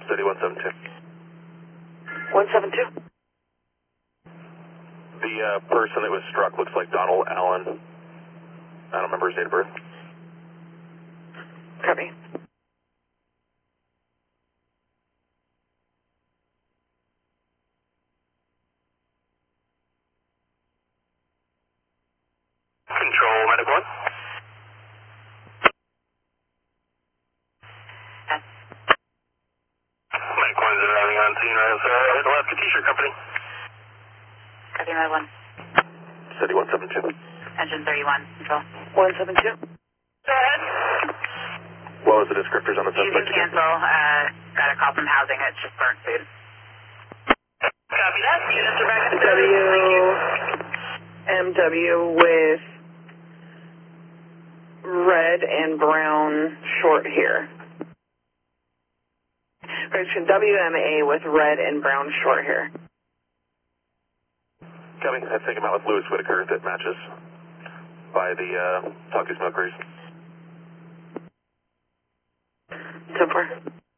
City 172. 172. The person that was struck looks like Donald Allen. I don't remember his date of birth. Copy. Control, Medic 1. Medic 1's arriving on scene, right? Alaska T-shirt company. Copy, Med 1. City 172. Engine 31, control. 172. Go ahead. What was the descriptors on the You suspect? can cancel. Got a call from housing. It's just burnt food. Copy that. Units are back in MW with red and brown short hair. Correction, WMA with red and brown short hair. Copy. I think I'm out with Lewis Whitaker that matches by the Talk to Smoke Grease. 10-4.